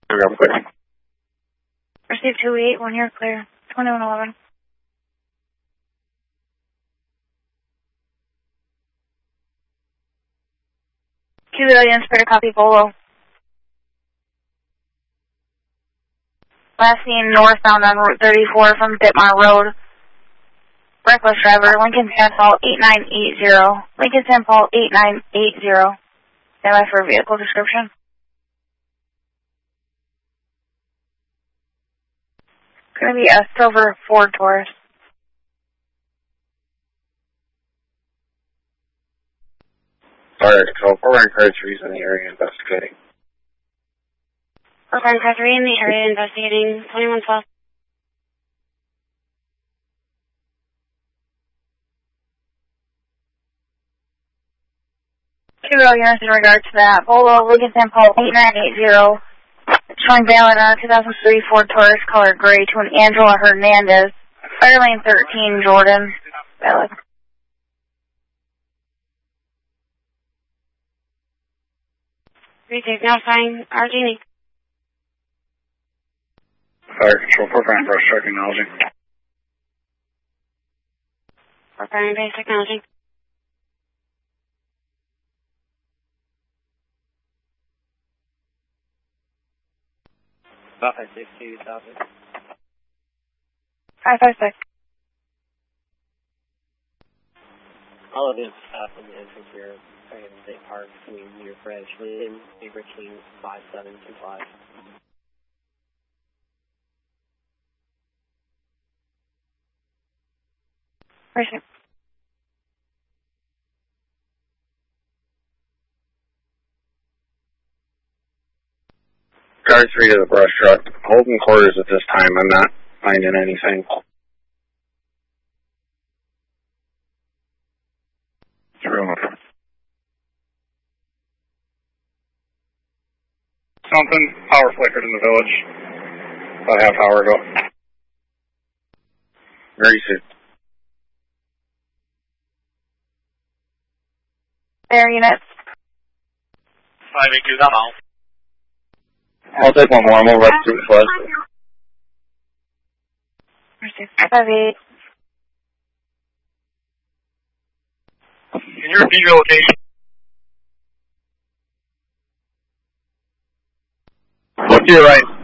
I'm clear. Receive 2-8, 1 year clear. 2111. Kilo Indian Spirit copy Bolo. Last seen northbound on Route 34 from Ditmar Road. Reckless driver, Lincoln St. Paul 8980. Lincoln St. Paul 8980. Stand by for a vehicle description. Going to be a silver Ford Taurus. Alright, so Program Car 3 is in the area investigating. Program Car 3 in the area investigating 2112. Two units in regard to that. Bolo, Lincoln St. Paul 8980. Showing valid on a 2003 Ford Taurus color gray to an Angela Hernandez. Fire lane 13, Jordan. Valid. Retake now sign Argini. Fire Control Program Brush Truck Acknowledging. Program base technology. About 562, 556. all of this happened is here in State Park between New Bridge and Richland 5725. Right. Guard 3 to the brush truck. Holding quarters at this time. I'm not finding anything. Something. Power flickered in the village. About a half hour ago. Very soon. Air units. 582, I'm out. I'll take one more. I'm over up to the flood. 58. Can you repeat your location? Look to your right.